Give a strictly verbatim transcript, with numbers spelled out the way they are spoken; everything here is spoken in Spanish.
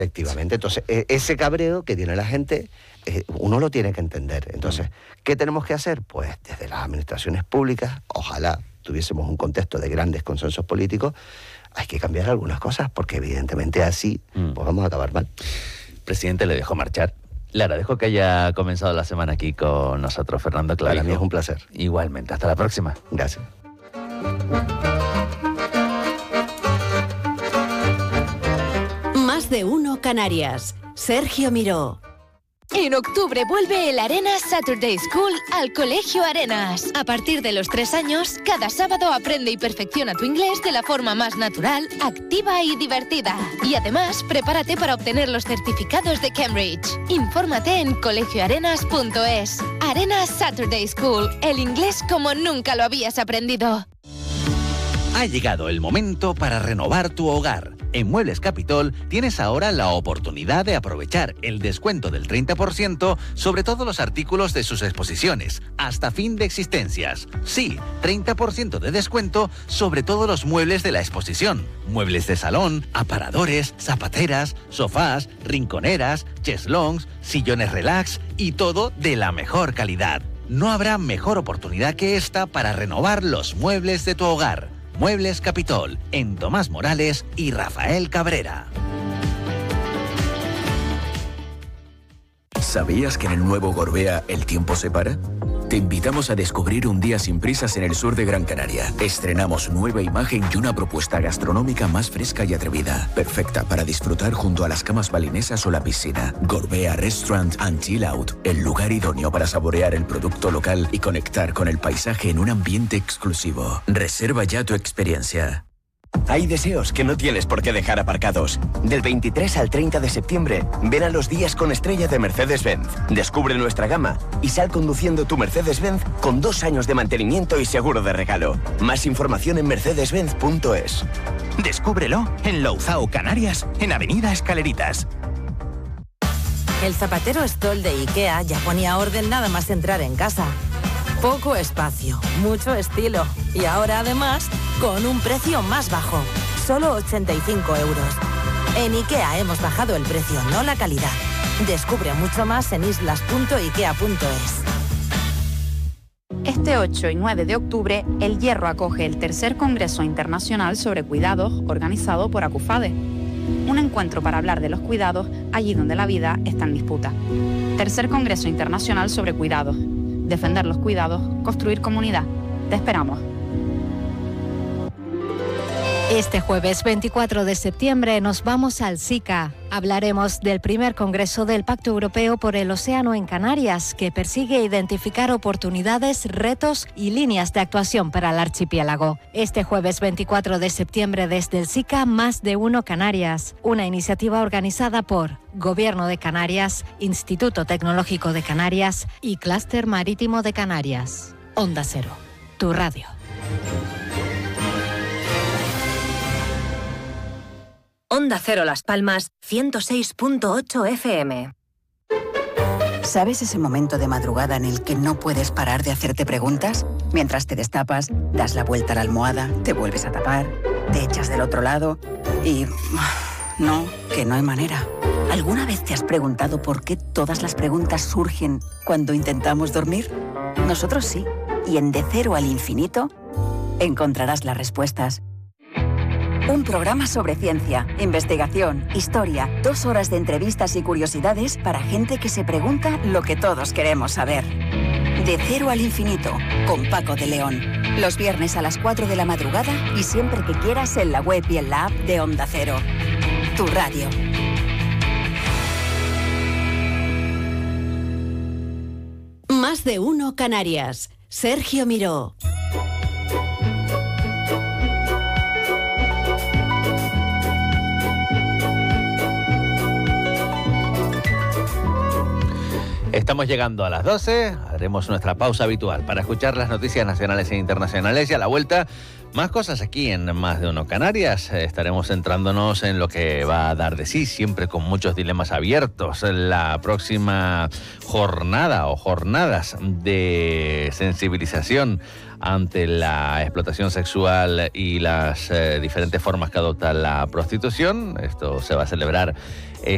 Efectivamente, entonces ese cabreo que tiene la gente, uno lo tiene que entender. Entonces, ¿qué tenemos que hacer? Pues desde las administraciones públicas, ojalá tuviésemos un contexto de grandes consensos políticos, hay que cambiar algunas cosas, porque evidentemente así mm. pues vamos a acabar mal. Presidente, le dejo marchar. Le agradezco que haya comenzado la semana aquí con nosotros, Fernando Clavijo. Para mí es un placer. Igualmente, hasta la próxima. Gracias. Más de uno Canarias. Sergio Miró. En octubre vuelve el Arenas Saturday School al Colegio Arenas. A partir de los tres años, cada sábado aprende y perfecciona tu inglés de la forma más natural, activa y divertida. Y además, prepárate para obtener los certificados de Cambridge. Infórmate en colegio arenas punto es. Arenas Saturday School, el inglés como nunca lo habías aprendido. Ha llegado el momento para renovar tu hogar. En Muebles Capitol tienes ahora la oportunidad de aprovechar el descuento del treinta por ciento sobre todos los artículos de sus exposiciones, hasta fin de existencias. Sí, treinta por ciento de descuento sobre todos los muebles de la exposición. Muebles de salón, aparadores, zapateras, sofás, rinconeras, cheslongs, sillones relax y todo de la mejor calidad. No habrá mejor oportunidad que esta para renovar los muebles de tu hogar. Muebles Capitol, en Tomás Morales y Rafael Cabrera. ¿Sabías que en el nuevo Gorbea el tiempo se para? Te invitamos a descubrir un día sin prisas en el sur de Gran Canaria. Estrenamos nueva imagen y una propuesta gastronómica más fresca y atrevida. Perfecta para disfrutar junto a las camas balinesas o la piscina. Gorbea Restaurant and Chill Out. El lugar idóneo para saborear el producto local y conectar con el paisaje en un ambiente exclusivo. Reserva ya tu experiencia. Hay deseos que no tienes por qué dejar aparcados. Del veintitrés al treinta de septiembre, ven a los días con estrella de Mercedes-Benz. Descubre nuestra gama y sal conduciendo tu Mercedes-Benz con dos años de mantenimiento y seguro de regalo. Más información en mercedes benz punto es. Descúbrelo en Louzao, Canarias, en Avenida Escaleritas. El zapatero Stoll de IKEA ya ponía orden nada más entrar en casa. Poco espacio, mucho estilo y ahora además con un precio más bajo, solo ochenta y cinco euros. En IKEA hemos bajado el precio, no la calidad. Descubre mucho más en islas punto ikea punto es. Este ocho y nueve de octubre, El Hierro acoge el tercer Congreso Internacional sobre Cuidados organizado por ACUFADE. Un encuentro para hablar de los cuidados allí donde la vida está en disputa. Tercer Congreso Internacional sobre Cuidados. Defender los cuidados, construir comunidad. Te esperamos. Este jueves veinticuatro de septiembre nos vamos al SICA. Hablaremos del primer Congreso del Pacto Europeo por el Océano en Canarias, que persigue identificar oportunidades, retos y líneas de actuación para el archipiélago. Este jueves veinticuatro de septiembre desde el SICA, Más de Uno Canarias, una iniciativa organizada por Gobierno de Canarias, Instituto Tecnológico de Canarias y Clúster Marítimo de Canarias. Onda Cero, tu radio. Onda Cero Las Palmas, ciento seis punto ocho F M. ¿Sabes ese momento de madrugada en el que no puedes parar de hacerte preguntas? Mientras te destapas, das la vuelta a la almohada, te vuelves a tapar, te echas del otro lado y... No, que no hay manera. ¿Alguna vez te has preguntado por qué todas las preguntas surgen cuando intentamos dormir? Nosotros sí. Y en De Cero al Infinito encontrarás las respuestas. Un programa sobre ciencia, investigación, historia, dos horas de entrevistas y curiosidades para gente que se pregunta lo que todos queremos saber. De Cero al Infinito, con Paco de León. Los viernes a las cuatro de la madrugada y siempre que quieras en la web y en la app de Onda Cero. Tu radio. Más de Uno Canarias. Sergio Miró. Estamos llegando a las doce, haremos nuestra pausa habitual para escuchar las noticias nacionales e internacionales y a la vuelta más cosas aquí en Más de Uno Canarias. Estaremos centrándonos en lo que va a dar de sí, siempre con muchos dilemas abiertos. La próxima jornada o jornadas de sensibilización ante la explotación sexual y las eh, diferentes formas que adopta la prostitución. Esto se va a celebrar